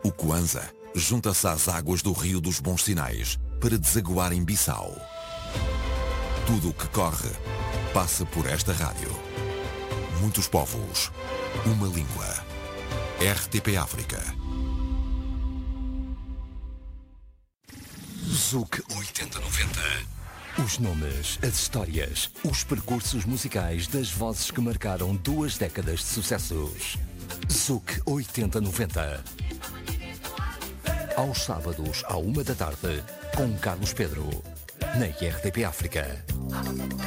O Kwanza junta-se às águas do Rio dos Bons Sinais para desaguar em Bissau. Tudo o que corre passa por esta rádio. Muitos povos, uma língua. RTP África. Zouk 8090. Os nomes, as histórias, os percursos musicais das vozes que marcaram 2 décadas de sucessos. Zouk 8090. Aos sábados, à 1 da tarde, com Carlos Pedro, na RTP África.